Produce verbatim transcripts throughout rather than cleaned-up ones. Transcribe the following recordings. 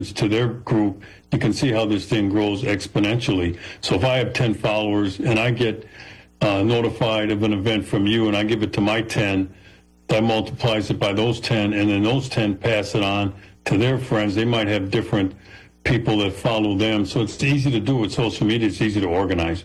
to their group, you can see how this thing grows exponentially. So if I have ten followers and I get uh, notified of an event from you and I give it to my ten, that multiplies it by those ten, and then those ten pass it on to their friends. They might have different people that follow them. So it's easy to do with social media. It's easy to organize.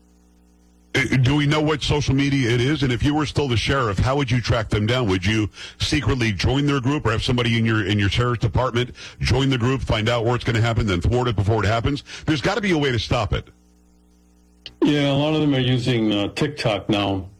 Do we know what social media it is? And if you were still the sheriff, how would you track them down? Would you secretly join their group, or have somebody in your in your sheriff's department join the group, find out where it's going to happen, then thwart it before it happens? There's got to be a way to stop it. Yeah, a lot of them are using uh, TikTok now,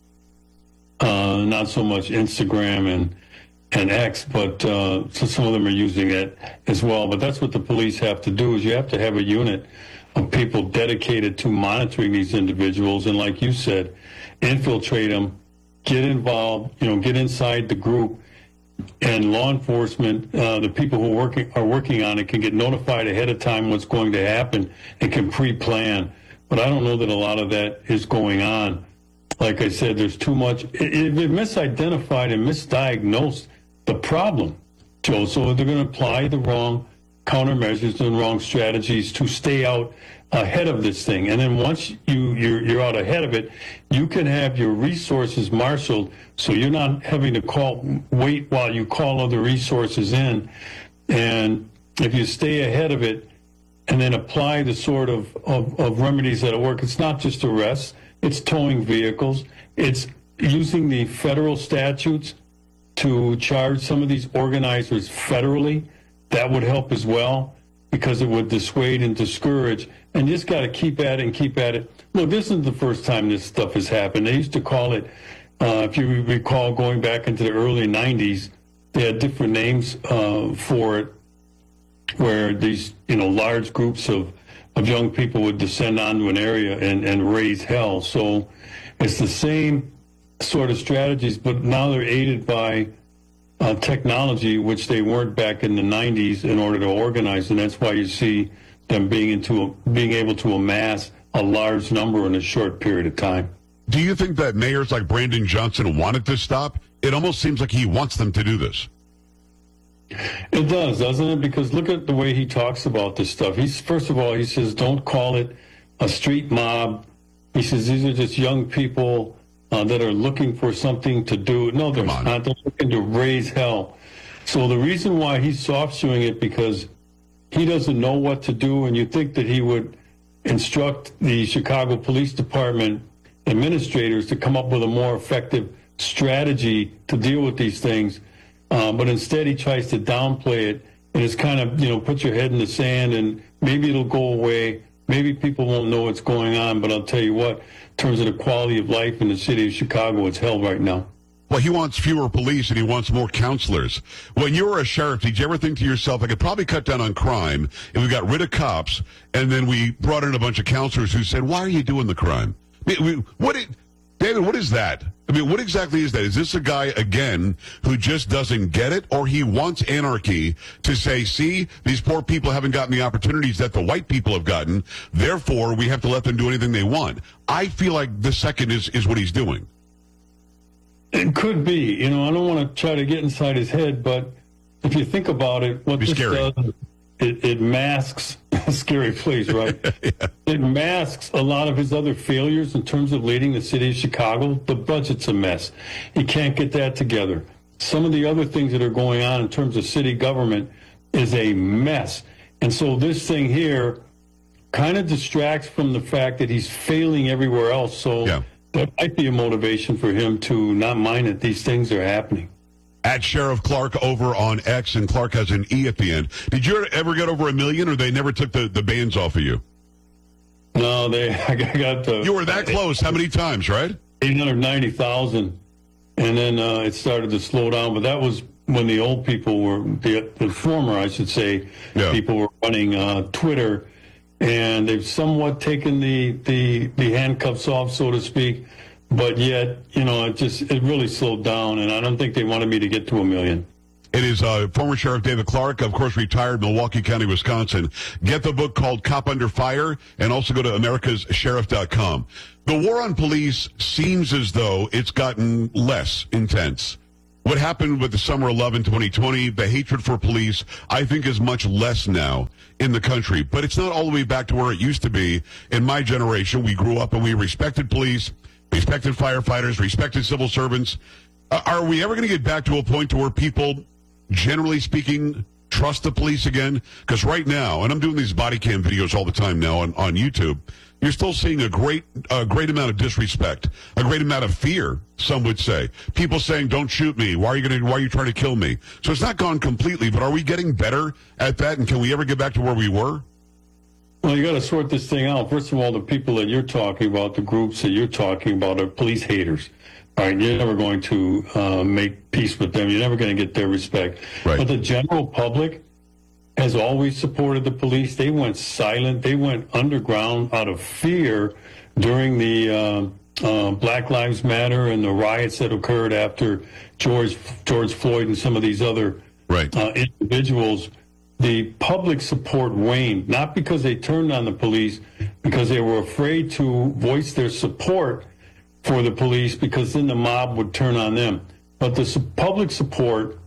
uh, not so much Instagram and and X, but uh, so some of them are using it as well. But that's what the police have to do, is you have to have a unit of people dedicated to monitoring these individuals, and like you said, infiltrate them, get involved, you know, get inside the group, and law enforcement, uh, the people who are working, are working on it, can get notified ahead of time what's going to happen and can pre-plan. But I don't know that a lot of that is going on. Like I said, there's too much. It, it misidentified and misdiagnosed the problem, Joe, so they're going to apply the wrong countermeasures and wrong strategies to stay out ahead of this thing. And then once you, you're, you're out ahead of it, you can have your resources marshaled, so you're not having to call, wait while you call other resources in. And if you stay ahead of it and then apply the sort of, of, of remedies that'll work, it's not just arrests, it's towing vehicles, it's using the federal statutes to charge some of these organizers federally. That would help as well, because it would dissuade and discourage. And you just got to keep at it and keep at it. Look, this isn't the first time this stuff has happened. They used to call it, uh, if you recall, going back into the early nineties, they had different names uh, for it, where these, you know, large groups of, of young people would descend onto an area and, and raise hell. So it's the same sort of strategies, but now they're aided by Uh, technology, which they weren't back in the nineties, in order to organize, and that's why you see them being into a, being able to amass a large number in a short period of time. Do you think that mayors like Brandon Johnson wanted to stop? It almost seems like he wants them to do this. It does, doesn't it? Because look at the way he talks about this stuff. He's first of all, he says, don't call it a street mob. He says these are just young people Uh, that are looking for something to do. No, they're not. They're looking to raise hell. So the reason why he's soft suing it, because he doesn't know what to do, and you think that he would instruct the Chicago Police Department administrators to come up with a more effective strategy to deal with these things. Uh, but instead he tries to downplay it, and it's kind of, you know, put your head in the sand and maybe it'll go away. Maybe people won't know what's going on, but I'll tell you what, in terms of the quality of life in the city of Chicago, it's hell right now. Well, he wants fewer police and he wants more counselors. When you were a sheriff, did you ever think to yourself, I could probably cut down on crime if we got rid of cops and then we brought in a bunch of counselors who said, why are you doing the crime? I mean, what it, David, what is that? I mean, what exactly is that? Is this a guy, again, who just doesn't get it, or he wants anarchy to say, see, these poor people haven't gotten the opportunities that the white people have gotten, therefore we have to let them do anything they want? I feel like the second is, is what he's doing. It could be. You know, I don't want to try to get inside his head, but if you think about it, what this scary. does, it, it masks a scary place, right? Yeah. It masks a lot of his other failures in terms of leading the city of Chicago. The budget's a mess. He can't get that together. Some of the other things that are going on in terms of city government is a mess. And so this thing here kind of distracts from the fact that he's failing everywhere else. So yeah. That might be a motivation for him to not mind that these things are happening. At Sheriff Clark over on X, and Clark has an E at the end. Did you ever get over a million, or they never took the, the bands off of you? No, they. I got the. You were that close. How many times, right? eight hundred ninety thousand. And then uh, it started to slow down. But that was when the old people were, the, the former, I should say, yeah. people were running uh, Twitter. And they've somewhat taken the, the, the handcuffs off, so to speak. But yet, you know, it just, it really slowed down. And I don't think they wanted me to get to a million. It is uh, former Sheriff David Clark, of course, retired, Milwaukee County, Wisconsin. Get the book called Cop Under Fire, and also go to americas sheriff dot com. The war on police seems as though it's gotten less intense. what happened with the summer eleven twenty twenty, the hatred for police, I think is much less now in the country. But it's not all the way back to where it used to be. In my generation, we grew up and we respected police, respected firefighters, respected civil servants. Uh, are we ever going to get back to a point to where people, generally speaking, trust the police again? Because right now, and I'm doing these body cam videos all the time now on, on YouTube, you're still seeing a great a great amount of disrespect, a great amount of fear, some would say. People saying, don't shoot me. Why are you going to, why are you trying to kill me? So it's not gone completely, but are we getting better at that? And can we ever get back to where we were? Well, you got to sort this thing out. First of all, the people that you're talking about, the groups that you're talking about, are police haters. All right, you're never going to uh, make peace with them. You're never going to get their respect. Right. But the general public has always supported the police. They went silent. They went underground out of fear during the uh, uh, Black Lives Matter and the riots that occurred after George George Floyd and some of these other right. uh, individuals. The public support waned, not because they turned on the police, because they were afraid to voice their support for the police, because then the mob would turn on them. But the su- public support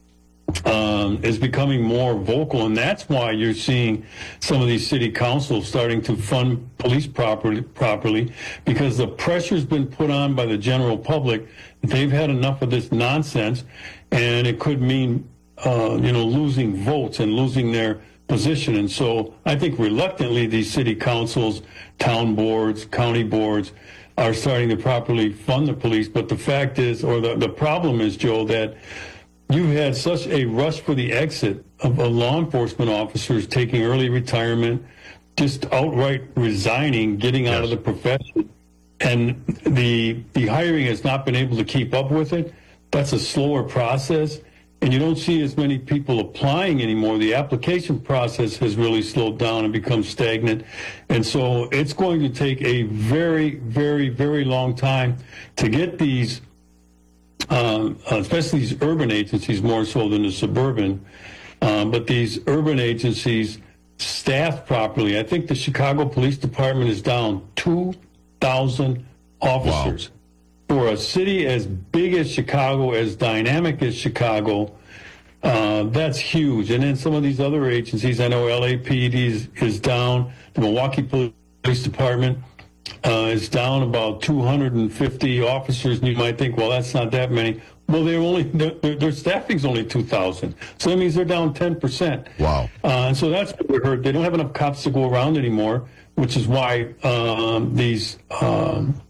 um, is becoming more vocal, and that's why you're seeing some of these city councils starting to fund police properly, properly, because the pressure's been put on by the general public. They've had enough of this nonsense, and it could mean uh, you know, losing votes and losing their position. And so I think reluctantly these city councils, town boards, county boards are starting to properly fund the police. But the fact is, or the, the problem is, Joe, that you've had such a rush for the exit of uh, law enforcement officers taking early retirement, just outright resigning, getting yes. out of the profession. And the the hiring has not been able to keep up with it. That's a slower process. And you don't see as many people applying anymore. The application process has really slowed down and become stagnant. And so it's going to take a very, very, very long time to get these, um, especially these urban agencies, more so than the suburban, um, but these urban agencies staffed properly. I think the Chicago Police Department is down two thousand officers. Wow. For a city as big as Chicago, as dynamic as Chicago, uh, that's huge. And then some of these other agencies, I know L A P D is, is down. The Milwaukee Police Department uh, is down about two hundred fifty officers. And you might think, well, that's not that many. Well, they're only their, their staffing's only two thousand. So that means they're down ten percent. Wow. Uh, and so that's what we heard. They don't have enough cops to go around anymore, which is why um, these um,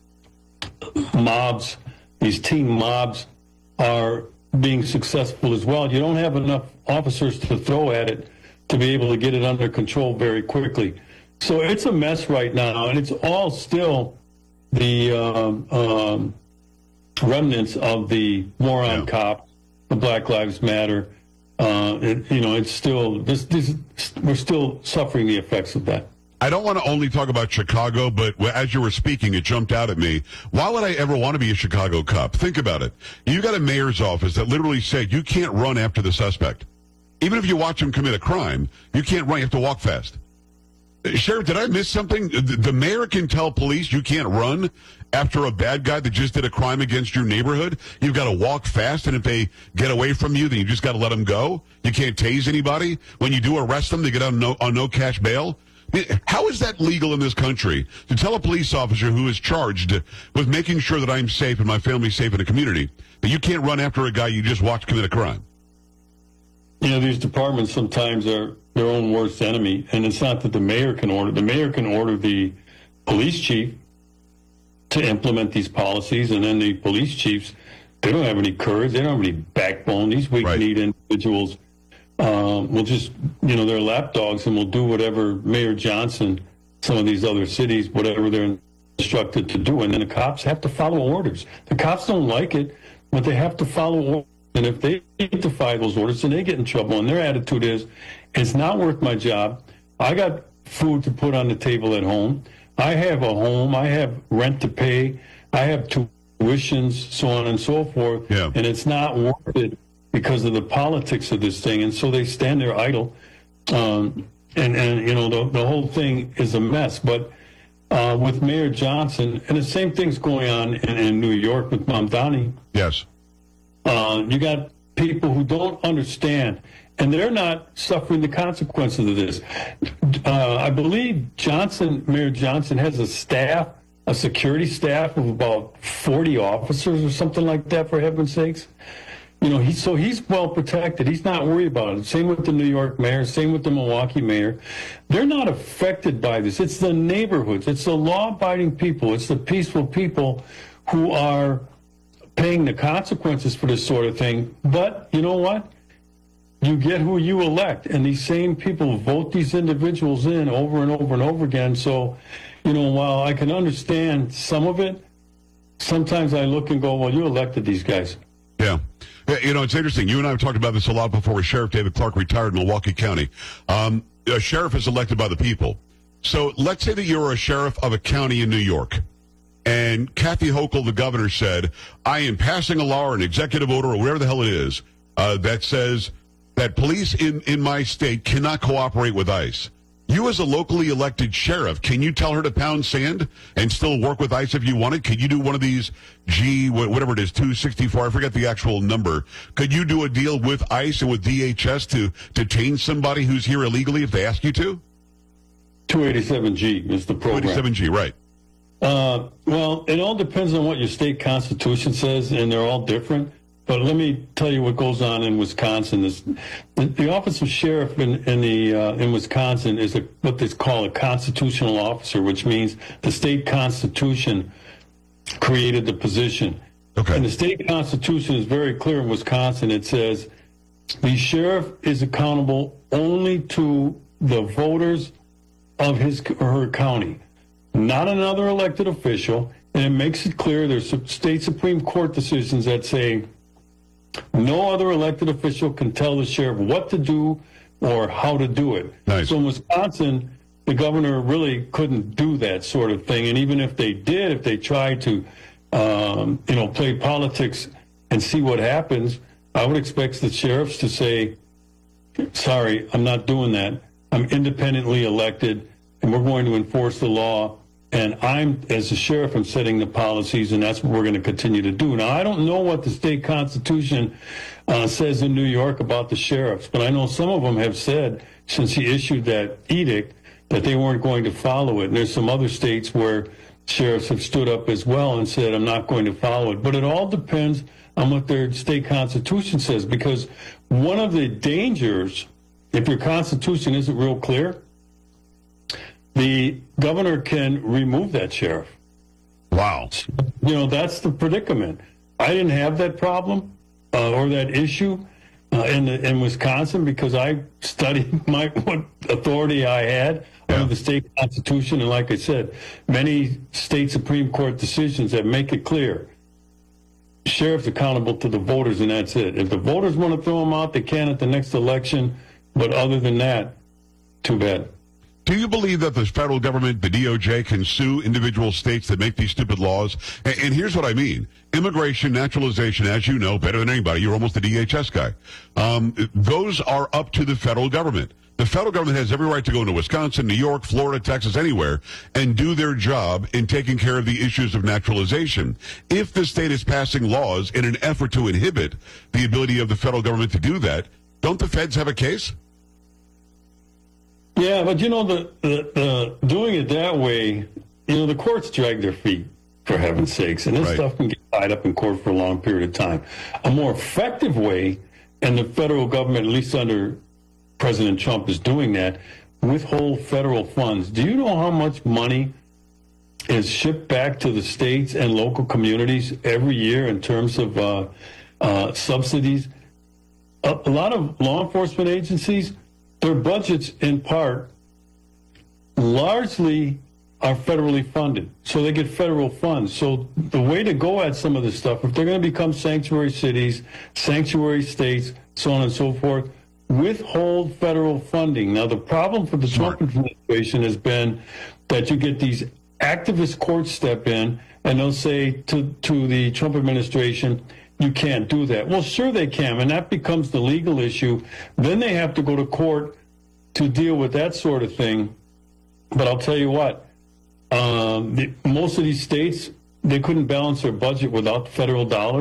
mobs, these teen mobs, are being successful as well. You don't have enough officers to throw at it to be able to get it under control very quickly. So it's a mess right now, and it's all still the um, um, remnants of the war on yeah. cops, the Black Lives Matter. Uh, it, you know, it's still this, this. We're still suffering the effects of that. I don't want to only talk about Chicago, but as you were speaking, it jumped out at me. Why would I ever want to be a Chicago cop? Think about it. You got a mayor's office that literally said you can't run after the suspect. Even if you watch him commit a crime, you can't run. You have to walk fast. Sheriff, did I miss something? The, the mayor can tell police you can't run after a bad guy that just did a crime against your neighborhood. You've got to walk fast, and if they get away from you, then you just got to let them go. You can't tase anybody. When you do arrest them, they get on no, on no cash bail. How is that legal in this country to tell a police officer who is charged with making sure that I'm safe and my family's safe in the community that you can't run after a guy you just watched commit a crime? You know, these departments sometimes are their own worst enemy, and it's not that the mayor can order. The mayor can order the police chief to implement these policies, and then the police chiefs, they don't have any courage. They don't have any backbone. These weak-kneed right. individuals Um, will just, you know, they're lapdogs and will do whatever Mayor Johnson, some of these other cities, whatever they're instructed to do. And then the cops have to follow orders. The cops don't like it, but they have to follow orders. And if they defy those orders, then they get in trouble. And their attitude is, it's not worth my job. I got food to put on the table at home. I have a home. I have rent to pay. I have tuitions, so on and so forth. Yeah. And it's not worth it because of the politics of this thing. And so they stand there idle. Um, and, and, you know, the, the whole thing is a mess. But uh, with Mayor Johnson, and the same thing's going on in, in New York with Mamdani. Yes. Uh, you got people who don't understand, and they're not suffering the consequences of this. Uh, I believe Johnson, Mayor Johnson, has a staff, a security staff of about forty officers or something like that, for heaven's sakes. You know, he's, so he's well protected. He's not worried about it. Same with the New York mayor, same with the Milwaukee mayor. They're not affected by this. It's the neighborhoods. It's the law-abiding people. It's the peaceful people who are paying the consequences for this sort of thing. But you know what? You get who you elect, and these same people vote these individuals in over and over and over again. So, you know, while I can understand some of it, sometimes I look and go, well, you elected these guys. Yeah. You know, it's interesting. You and I have talked about this a lot before. Sheriff David Clarke retired in Milwaukee County. Um, a sheriff is elected by the people. So let's say that you're a sheriff of a county in New York, and Kathy Hochul, the governor, said, I am passing a law or an executive order or whatever the hell it is uh, that says that police in, in my state cannot cooperate with ICE. You as a locally elected sheriff, can you tell her to pound sand and still work with ICE if you wanted? Could you do one of these G, whatever it is, two sixty-four, I forget the actual number. Could you do a deal with ICE and with D H S to, to change somebody who's here illegally if they ask you to? two eighty-seven G is the program. two eighty-seven G, right. Uh, well, it all depends on what your state constitution says, and they're all different. But let me tell you what goes on in Wisconsin. This, the, the office of sheriff in, in the uh, in Wisconsin is a, what they call a constitutional officer, which means the state constitution created the position. Okay. And the state constitution is very clear in Wisconsin. It says the sheriff is accountable only to the voters of his or her county, not another elected official. And it makes it clear there's state Supreme Court decisions that say no other elected official can tell the sheriff what to do or how to do it. Nice. So in Wisconsin, the governor really couldn't do that sort of thing. And even if they did, if they tried to, um, you know, play politics and see what happens, I would expect the sheriffs to say, sorry, I'm not doing that. I'm independently elected, and we're going to enforce the law. And I'm, as a sheriff, I'm setting the policies, and that's what we're going to continue to do. Now, I don't know what the state constitution uh, says in New York about the sheriffs, but I know some of them have said, since he issued that edict, that they weren't going to follow it. And there's some other states where sheriffs have stood up as well and said, I'm not going to follow it. But it all depends on what their state constitution says, because one of the dangers, if your constitution isn't real clear, the governor can remove that sheriff. Wow. You know, that's the predicament. I didn't have that problem uh, or that issue uh, in the, in Wisconsin because I studied my what authority I had yeah. under the state constitution. And like I said, many state Supreme Court decisions that make it clear sheriff's accountable to the voters, and that's it. If the voters want to throw him out, they can at the next election. But other than that, too bad. Do you believe that the federal government, the D O J, can sue individual states that make these stupid laws? And, and here's what I mean. Immigration, naturalization, as you know, better than anybody, you're almost a D H S guy. Um, those are up to the federal government. The federal government has every right to go into Wisconsin, New York, Florida, Texas, anywhere, and do their job in taking care of the issues of naturalization. If the state is passing laws in an effort to inhibit the ability of the federal government to do that, don't the feds have a case? Yeah, but you know, the, the, the doing it that way, you know, the courts drag their feet, for heaven's sakes, and this right. stuff can get tied up in court for a long period of time. A more effective way, and the federal government, at least under President Trump, is doing that, withhold federal funds. Do you know how much money is shipped back to the states and local communities every year in terms of uh, uh, subsidies? A, a lot of law enforcement agencies, their budgets, in part, largely are federally funded. So they get federal funds. So the way to go at some of this stuff, if they're going to become sanctuary cities, sanctuary states, so on and so forth, withhold federal funding. Now, the problem for the Trump administration has been that you get these activist courts step in, and they'll say to, to the Trump administration, you can't do that. Well, sure they can, and that becomes the legal issue. Then they have to go to court to deal with that sort of thing. But I'll tell you what, um, the, most of these states, they couldn't balance their budget without federal dollars.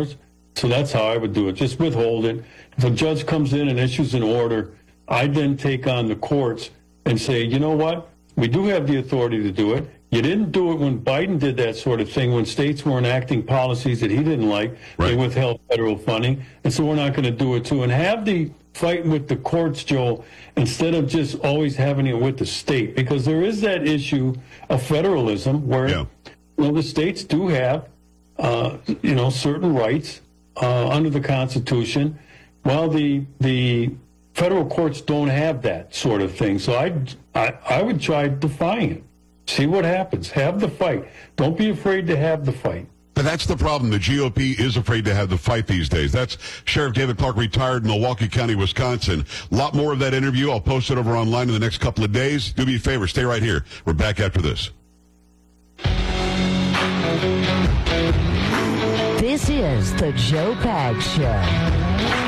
So that's how I would do it. Just withhold it. If a judge comes in and issues an order, I then take on the courts and say, you know what? We do have the authority to do it. You didn't do it when Biden did that sort of thing, when states were enacting policies that he didn't like. Right. They withheld federal funding. And so we're not going to do it too. And have the fight with the courts, Joel, instead of just always having it with the state. Because there is that issue of federalism where yeah. you know, the states do have uh, you know, certain rights uh, under the Constitution, while the the federal courts don't have that sort of thing. So I'd, I I would try defying it. See what happens. Have the fight. Don't be afraid to have the fight. But that's the problem. The G O P is afraid to have the fight these days. That's Sheriff David Clarke, retired in Milwaukee County, Wisconsin. A lot more of that interview. I'll post it over online in the next couple of days. Do me a favor. Stay right here. We're back after this. This is the Joe Pags Show.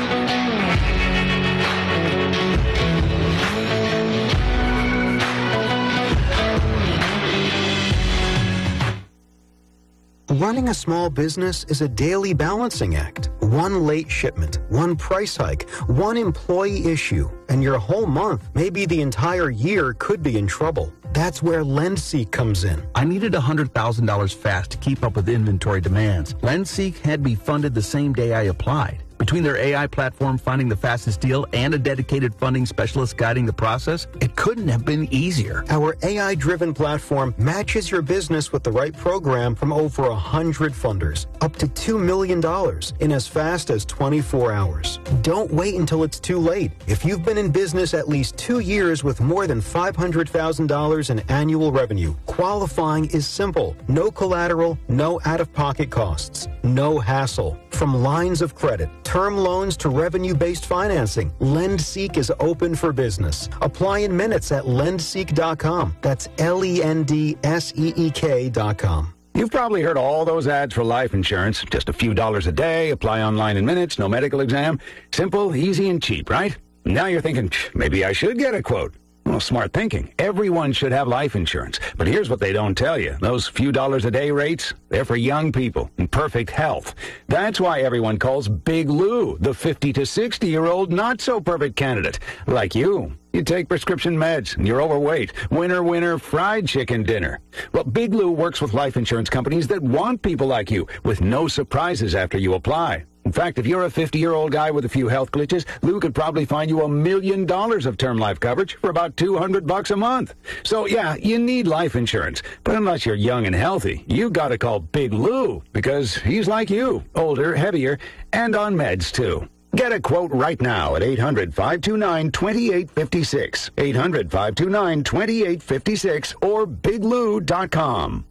Running a small business is a daily balancing act. One late shipment, one price hike, one employee issue, and your whole month, maybe the entire year, could be in trouble. That's where LendSeek comes in. I needed one hundred thousand dollars fast to keep up with inventory demands. LendSeek had me funded the same day I applied. Between their A I platform finding the fastest deal and a dedicated funding specialist guiding the process, it couldn't have been easier. Our A I-driven platform matches your business with the right program from over one hundred funders, up to two million dollars in as fast as twenty-four hours. Don't wait until it's too late. If you've been in business at least two years with more than five hundred thousand dollars in annual revenue, qualifying is simple. No collateral, no out-of-pocket costs, no hassle. From lines of credit, term loans to revenue-based financing, LendSeek is open for business. Apply in minutes at lendseek dot com. That's L E N D S E E K dot com. You've probably heard all those ads for life insurance. Just a few dollars a day, apply online in minutes, no medical exam. Simple, easy, and cheap, right? Now you're thinking, maybe I should get a quote. Well, smart thinking. Everyone should have life insurance. But here's what they don't tell you. Those few dollars a day rates, they're for young people in perfect health. That's why everyone calls Big Lou the fifty to sixty-year-old not-so-perfect candidate. Like you. You take prescription meds, and you're overweight. Winner, winner, fried chicken dinner. Well, Big Lou works with life insurance companies that want people like you, with no surprises after you apply. In fact, if you're a fifty-year-old guy with a few health glitches, Lou could probably find you a million dollars of term life coverage for about two hundred bucks a month. So, yeah, you need life insurance. But unless you're young and healthy, you gotta call Big Lou, because he's like you, older, heavier, and on meds, too. Get a quote right now at eight hundred, five two nine, two eight five six, eight hundred, five two nine, two eight five six, or big lou dot com.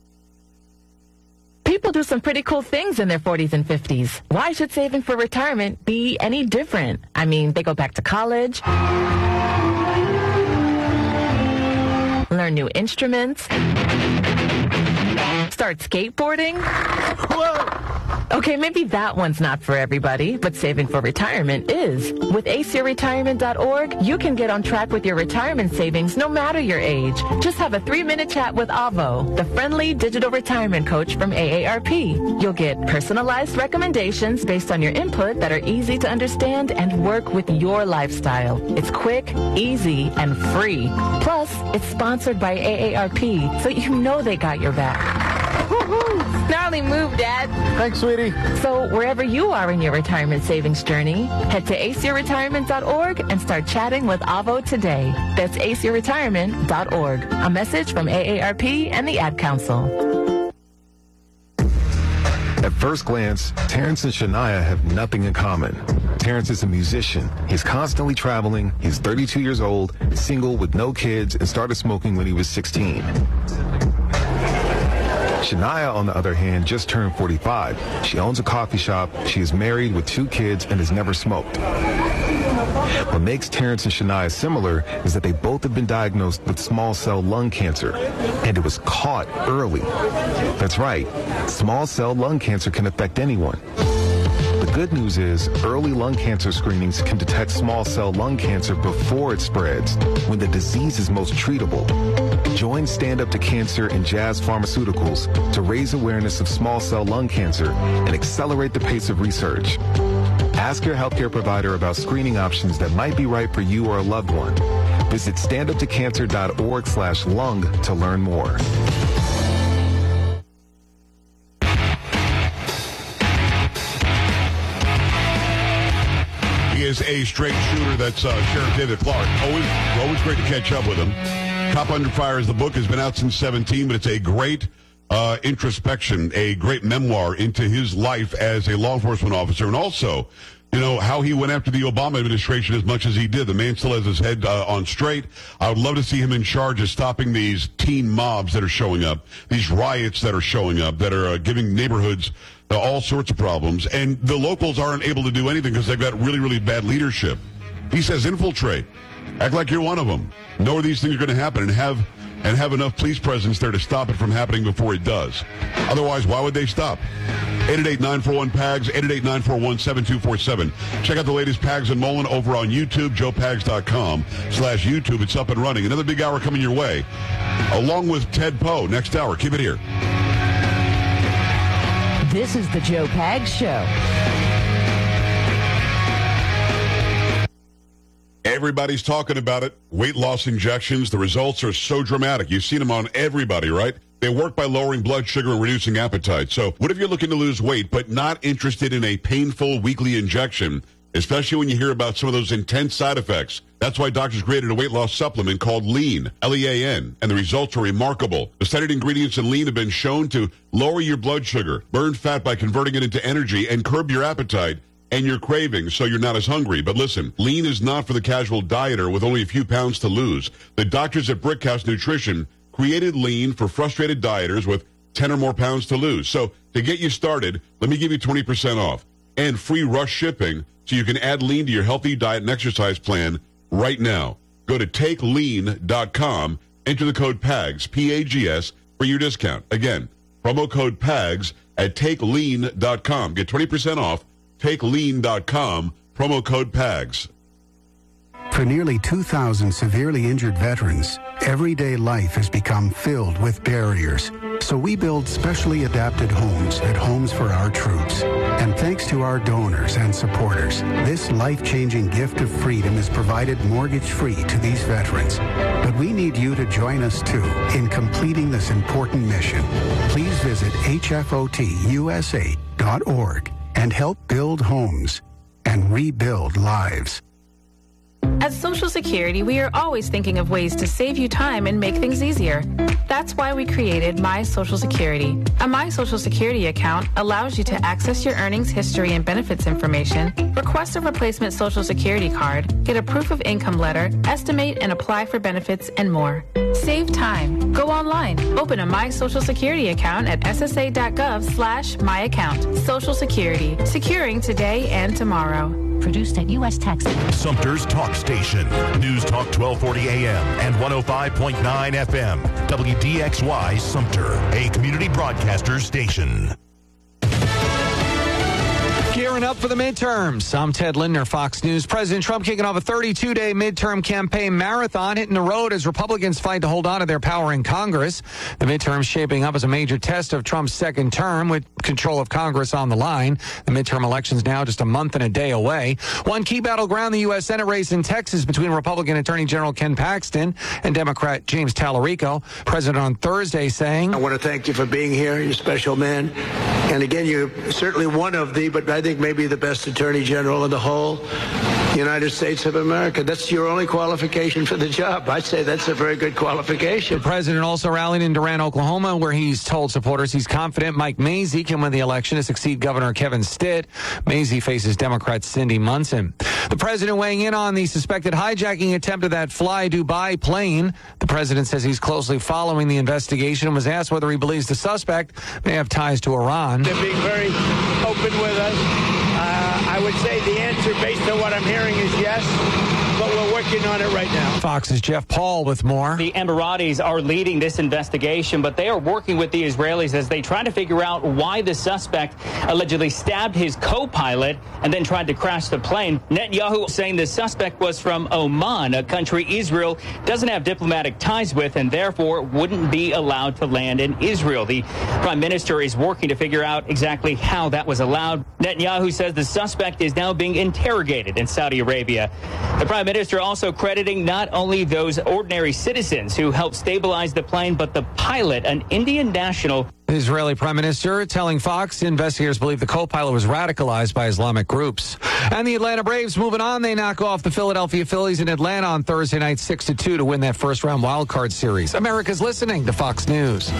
People do some pretty cool things in their forties and fifties. Why should saving for retirement be any different? I mean, they go back to college, learn new instruments, start skateboarding. Whoa! Okay, maybe that one's not for everybody, but saving for retirement is. With ace your retirement dot org, you can get on track with your retirement savings no matter your age. Just have a three-minute chat with Avo, the friendly digital retirement coach from A A R P. You'll get personalized recommendations based on your input that are easy to understand and work with your lifestyle. It's quick, easy, and free. Plus, it's sponsored by A A R P, so you know they got your back. Gnarly move, Dad. Thanks, sweetie. So wherever you are in your retirement savings journey, head to ace your retirement dot org and start chatting with Avo today. That's ace your retirement dot org. A message from A A R P and the Ad Council. At first glance, Terrence and Shania have nothing in common. Terrence is a musician. He's constantly traveling. He's thirty-two years old, single with no kids, and started smoking when he was sixteen. Shania, on the other hand, just turned forty-five. She owns a coffee shop, she is married with two kids, and has never smoked. What makes Terrence and Shania similar is that they both have been diagnosed with small cell lung cancer, and it was caught early. That's right, small cell lung cancer can affect anyone. But good news is early lung cancer screenings can detect small cell lung cancer before it spreads, when the disease is most treatable. Join Stand Up to Cancer and Jazz Pharmaceuticals to raise awareness of small cell lung cancer and accelerate the pace of research. Ask your healthcare provider about screening options that might be right for you or a loved one. Visit standuptocancer.org slash lung to learn more. He is a straight shooter. That's uh, Sheriff David Clark. Always, always great to catch up with him. Cop Under Fire is the book. Has been out since seventeen, but it's a great uh, introspection, a great memoir into his life as a law enforcement officer, and also, you know, how he went after the Obama administration as much as he did. The man still has his head uh, on straight. I would love to see him in charge of stopping these teen mobs that are showing up, these riots that are showing up, that are uh, giving neighborhoods uh, all sorts of problems. And the locals aren't able to do anything because they've got really, really bad leadership. He says infiltrate. Act like you're one of them. Know where these things are going to happen and have and have enough police presence there to stop it from happening before it does. Otherwise, why would they stop? eight eight eight, nine four one, P A G S, eight eight eight, nine four one, seven two four seven. Check out the latest Pags and Mullen over on YouTube, joe pags dot com slash YouTube. It's up and running. Another big hour coming your way, along with Ted Poe. Next hour. Keep it here. This is the Joe Pags Show. Everybody's talking about it. Weight loss injections. The results are so dramatic. You've seen them on everybody, right? They work by lowering blood sugar and reducing appetite. So what if you're looking to lose weight but not interested in a painful weekly injection, especially when you hear about some of those intense side effects? That's why doctors created a weight loss supplement called Lean, L E A N, and the results are remarkable. The studied ingredients in Lean have been shown to lower your blood sugar, burn fat by converting it into energy, and curb your appetite and your cravings so you're not as hungry. But listen, Lean is not for the casual dieter with only a few pounds to lose. The doctors at Brickhouse Nutrition created Lean for frustrated dieters with ten or more pounds to lose. So to get you started, let me give you twenty percent off and free rush shipping so you can add Lean to your healthy diet and exercise plan right now. Go to take lean dot com, enter the code P A G S, P A G S, for your discount. Again, promo code P A G S at take lean dot com. Get twenty percent off. take lean dot com, promo code P A G S. For nearly two thousand severely injured veterans, everyday life has become filled with barriers. So we build specially adapted homes at Homes for Our Troops. And thanks to our donors and supporters, this life-changing gift of freedom is provided mortgage-free to these veterans. But we need you to join us, too, in completing this important mission. Please visit H F O T U S A dot org and help build homes and rebuild lives. At Social Security, we are always thinking of ways to save you time and make things easier. That's why we created My Social Security. A My Social Security account allows you to access your earnings history and benefits information, request a replacement Social Security card, get a proof of income letter, estimate and apply for benefits, and more. Save time. Go online. Open a My Social Security account at S S A dot gov slash my account. Social Security. Securing today and tomorrow. Produced at U S Tax. Sumter's Talk Station. News Talk twelve forty A M and one oh five point nine F M. W D X Y Sumter, a community broadcaster station. Gearing up for the midterms. I'm Ted Lindner, Fox News. President Trump kicking off a thirty-two day midterm campaign marathon, hitting the road as Republicans fight to hold on to their power in Congress. The midterm shaping up as a major test of Trump's second term with control of Congress on the line. The midterm election's now just a month and a day away. One key battleground, the U S Senate race in Texas between Republican Attorney General Ken Paxton and Democrat James Tallarico. President on Thursday saying, I want to thank you for being here. You're a special man. And again, you're certainly one of the, but I think maybe the best attorney general in the whole United States of America. That's your only qualification for the job. I'd say that's a very good qualification. The president also rallied in Durant, Oklahoma, where he's told supporters he's confident Mike Mazzei can win the election to succeed Governor Kevin Stitt. Mazzei faces Democrat Cindy Munson. The president weighing in on the suspected hijacking attempt of that Fly Dubai plane. The president says he's closely following the investigation and was asked whether he believes the suspect may have ties to Iran. They're being very open with us. Uh, I would say the answer, based on what I'm hearing, is yes. But we're working working on it right now. Fox's Jeff Paul with more. The Emiratis are leading this investigation, but they are working with the Israelis as they try to figure out why the suspect allegedly stabbed his co-pilot and then tried to crash the plane. Netanyahu saying the suspect was from Oman, a country Israel doesn't have diplomatic ties with and therefore wouldn't be allowed to land in Israel. The prime minister is working to figure out exactly how that was allowed. Netanyahu says the suspect is now being interrogated in Saudi Arabia. The prime minister also crediting not only those ordinary citizens who helped stabilize the plane, but the pilot, an Indian national. The Israeli prime minister telling Fox investigators believe the co-pilot was radicalized by Islamic groups. And the Atlanta Braves moving on. They knock off the Philadelphia Phillies in Atlanta on Thursday night six to two to win that first round wild card series. America's listening to Fox News.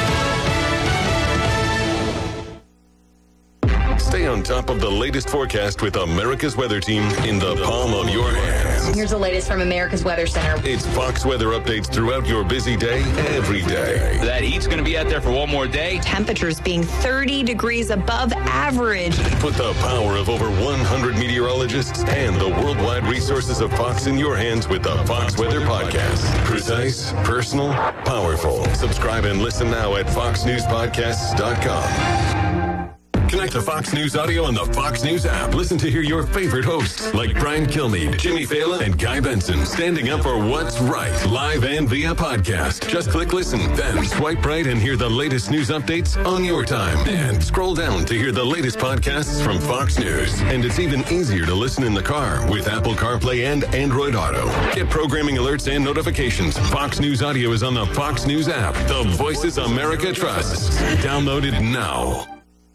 Stay on top of the latest forecast with America's Weather Team in the palm of your hands. Here's the latest from America's Weather Center. It's Fox weather updates throughout your busy day, every day. That heat's going to be out there for one more day. Temperatures being thirty degrees above average. Put the power of over one hundred meteorologists and the worldwide resources of Fox in your hands with the Fox Weather Podcast. Precise, personal, powerful. Subscribe and listen now at fox news podcasts dot com. Connect to Fox News Audio on the Fox News app. Listen to hear your favorite hosts like Brian Kilmeade, Jimmy Fallon, and Guy Benson standing up for what's right, live and via podcast. Just click listen, then swipe right and hear the latest news updates on your time. And scroll down to hear the latest podcasts from Fox News. And it's even easier to listen in the car with Apple CarPlay and Android Auto. Get programming alerts and notifications. Fox News Audio is on the Fox News app. The voices America trusts. Download it now.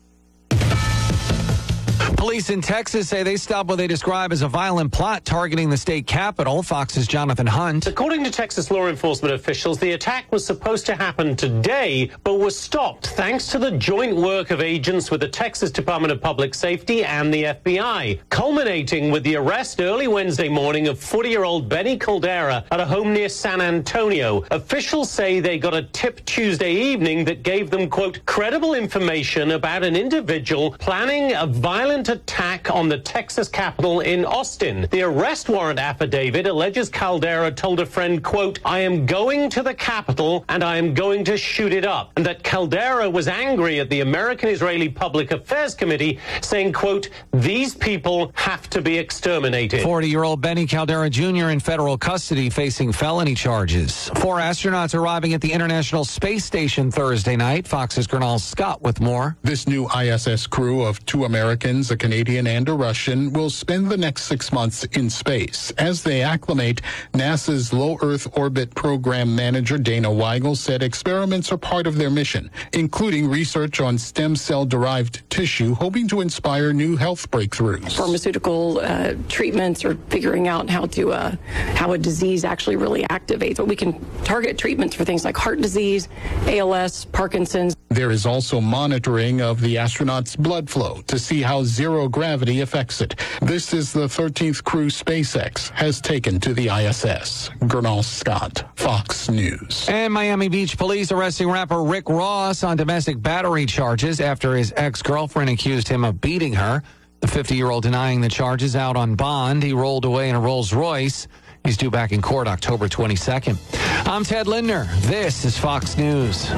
Police in Texas say they stopped what they describe as a violent plot targeting the state capitol. Fox's Jonathan Hunt. According to Texas law enforcement officials, the attack was supposed to happen today, but was stopped thanks to the joint work of agents with the Texas Department of Public Safety and the F B I, culminating with the arrest early Wednesday morning of forty-year-old Benny Caldera at a home near San Antonio. Officials say they got a tip Tuesday evening that gave them, quote, credible information about an individual planning a violent attack on the Texas Capitol in Austin. The arrest warrant affidavit alleges Caldera told a friend, quote, I am going to the Capitol and I am going to shoot it up. And that Caldera was angry at the American-Israeli Public Affairs Committee, saying, quote, these people have to be exterminated. forty-year-old Benny Caldera Junior in federal custody facing felony charges. Four astronauts arriving at the International Space Station Thursday night. Fox's Gernal Scott with more. This new I S S crew of two Americans, a Canadian and a Russian, will spend the next six months in space. As they acclimate, NASA's Low Earth Orbit Program Manager Dana Weigel said experiments are part of their mission, including research on stem cell-derived tissue, hoping to inspire new health breakthroughs. Pharmaceutical uh, treatments or figuring out how to uh, how a disease actually really activates. But we can target treatments for things like heart disease, A L S, Parkinson's. There is also monitoring of the astronauts' blood flow to see how zero gravity affects it. This is the thirteenth crew SpaceX has taken to the I S S. Gernal Scott, Fox News. And Miami Beach police arresting rapper Rick Ross on domestic battery charges after his ex-girlfriend accused him of beating her. The fifty-year-old denying the charges, out on bond. He rolled away in a Rolls Royce. He's due back in court October twenty-second. I'm Ted Lindner. This is Fox News.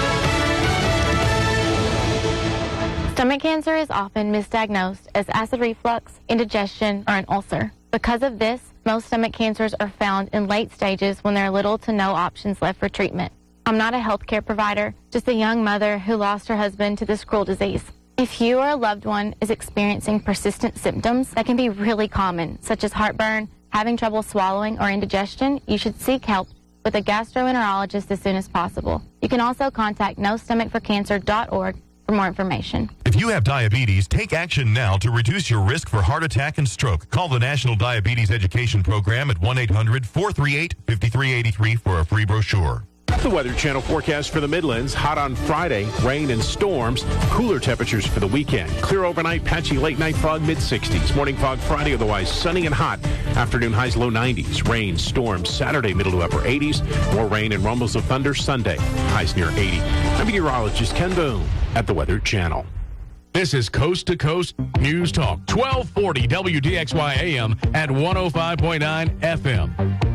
Stomach cancer is often misdiagnosed as acid reflux, indigestion, or an ulcer. Because of this, most stomach cancers are found in late stages when there are little to no options left for treatment. I'm not a healthcare provider, just a young mother who lost her husband to this cruel disease. If you or a loved one is experiencing persistent symptoms that can be really common, such as heartburn, having trouble swallowing, or indigestion, you should seek help with a gastroenterologist as soon as possible. You can also contact no stomach for cancer dot org for more information. If you have diabetes, take action now to reduce your risk for heart attack and stroke. Call the National Diabetes Education Program at one eight hundred, four three eight, five three eight three for a free brochure. The Weather Channel forecast for the Midlands. Hot on Friday, rain and storms. Cooler temperatures for the weekend. Clear overnight, patchy late night fog, mid sixties. Morning fog Friday, otherwise sunny and hot. Afternoon highs, low nineties. Rain, storms Saturday, middle to upper eighties. More rain and rumbles of thunder Sunday. Highs near eighty. I'm meteorologist Ken Boone at the Weather Channel. This is Coast to Coast News Talk, twelve forty W D X Y A M at one oh five point nine F M.